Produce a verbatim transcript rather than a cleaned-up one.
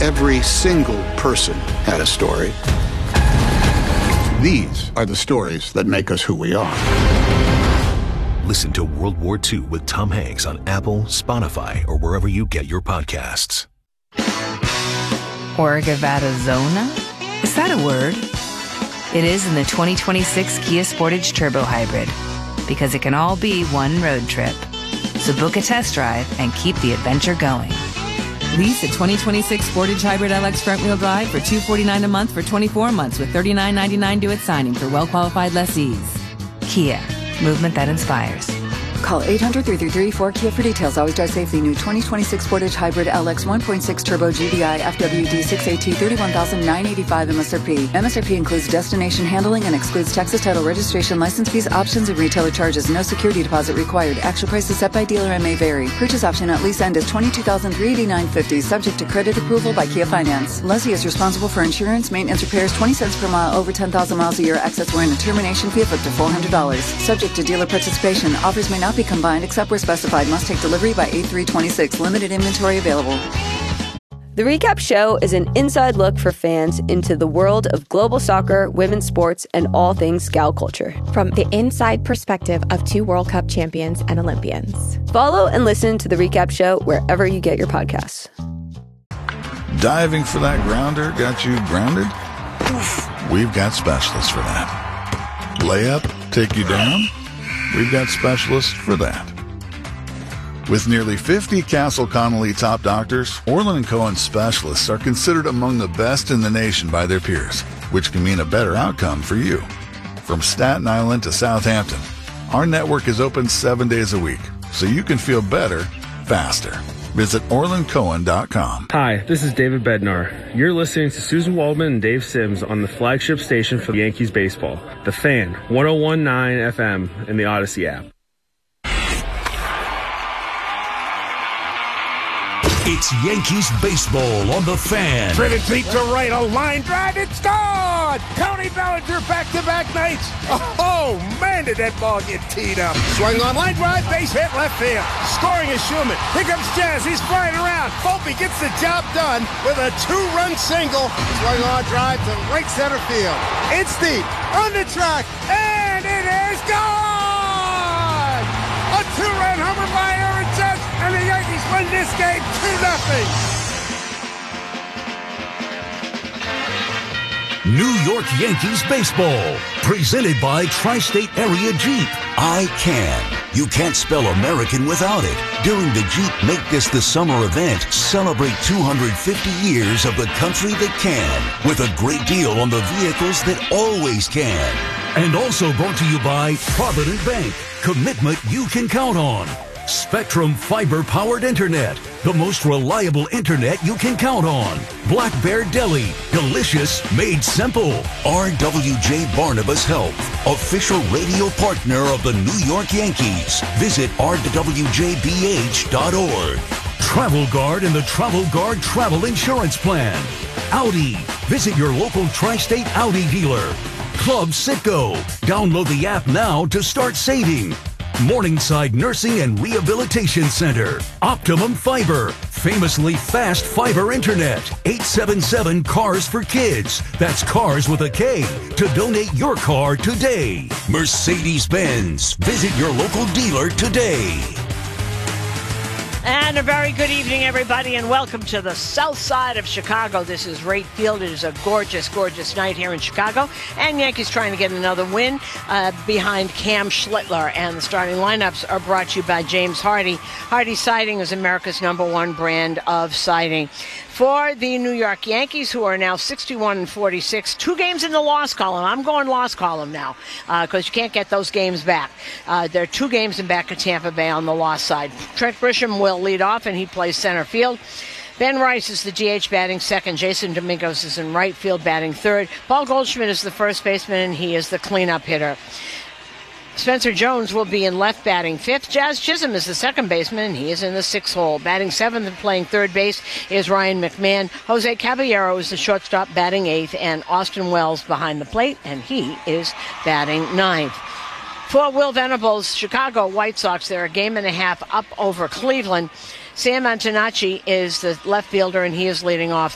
every single person had a story. These are the stories that make us who we are. Listen to World War Two with Tom Hanks on Apple, Spotify, or wherever you get your podcasts. Orgavattozona? Is that a word? It is in the twenty twenty-six Kia Sportage Turbo Hybrid, because it can all be one road trip. So book a test drive and keep the adventure going. Lease a twenty twenty-six Sportage Hybrid L X front-wheel drive for two hundred forty-nine dollars a month for twenty-four months with thirty-nine ninety-nine due at signing for well-qualified lessees. Kia, movement that inspires. Call eight hundred, three three three, four Kia for details. Always drive safely. New twenty twenty-six Sportage Hybrid L X one point six Turbo G D I F W D six A T thirty-one thousand nine hundred eighty-five M S R P. M S R P includes destination handling and excludes Texas title registration, license fees, options, and retailer charges. No security deposit required. Actual prices set by dealer and may vary. Purchase option at lease end is twenty-two thousand three hundred eighty-nine dollars and fifty cents, subject to credit approval by Kia Finance. Lessee is responsible for insurance, maintenance, repairs, twenty cents per mile over ten thousand miles a year. Excess warranty and a termination fee of up to four hundred dollars. Subject to dealer participation. Offers may not be combined except where specified. Must take delivery by eight three twenty-six. Limited inventory available. The Recap Show is an inside look for fans into the world of global soccer, women's sports, and all things Scout culture. From the inside perspective of two World Cup champions and Olympians. Follow and listen to The Recap Show wherever you get your podcasts. Diving for that grounder got you grounded? We've got specialists for that. Layup take you down? We've got specialists for that. With nearly fifty Castle Connolly top doctors, Orland and Cohen specialists are considered among the best in the nation by their peers, which can mean a better outcome for you. From Staten Island to Southampton, our network is open seven days a week, so you can feel better, faster. Visit orland cohen dot com. Hi, this is David Bednar. You're listening to Susan Waldman and Dave Sims on the flagship station for Yankees baseball, The Fan, one oh one point nine F M and the Odyssey app. It's Yankees baseball on The Fan. Driven deep to right, a line drive, it's gone! Tony Bellinger back-to-back nights. Oh, man, did that ball get teed up. Swung on line drive, base hit left field. Scoring is Schumann. Here comes Jazz, he's flying around. Volpe gets the job done with a two-run single. Swung on drive to right center field. It's deep, on the track, and it is gone! A two-run homer by Aaron Judge, and the Yankees win this game two nothing. New York Yankees baseball, presented by Tri-State Area Jeep. I Can. You can't spell American without it. During the Jeep Make This the Summer event, celebrate two hundred fifty years of the country that can, with a great deal on the vehicles that always can. And also brought to you by Provident Bank. Commitment you can count on. Spectrum fiber-powered internet, the most reliable internet you can count on. Black Bear Deli, delicious made simple. R W J Barnabas Health, official radio partner of the New York Yankees. Visit r w j b h dot org. Travel Guard and the Travel Guard Travel Insurance Plan. Audi, visit your local Tri-State Audi dealer. Club Citgo, download the app now to start saving. Morningside Nursing and Rehabilitation Center. Optimum Fiber. Famously fast fiber internet. eight seven seven Cars for Kids. That's cars with a K. To donate your car today. Mercedes-Benz. Visit your local dealer today. And a very good evening, everybody, and welcome to the south side of Chicago. This is Wright Field. It is a gorgeous, gorgeous night here in Chicago. And Yankees trying to get another win uh, behind Cam Schlittler. And the starting lineups are brought to you by James Hardy. Hardy Siding is America's number one brand of siding. For the New York Yankees, who are now sixty-one and forty-six, two games in the loss column. I'm going loss column now because uh, you can't get those games back. Uh, there are two games in back of Tampa Bay on the loss side. Trent Grisham will lead off, and he plays center field. Ben Rice is the D H batting second. Jason Domingos is in right field batting third. Paul Goldschmidt is the first baseman, and he is the cleanup hitter. Spencer Jones will be in left batting fifth. Jazz Chisholm is the second baseman. He is in the sixth hole. Batting seventh and playing third base is Ryan McMahon. Jose Caballero is the shortstop batting eighth, and Austin Wells behind the plate, and he is batting ninth. For Will Venables, Chicago White Sox, they're a game and a half up over Cleveland. Sam Antonacci is the left fielder, and he is leading off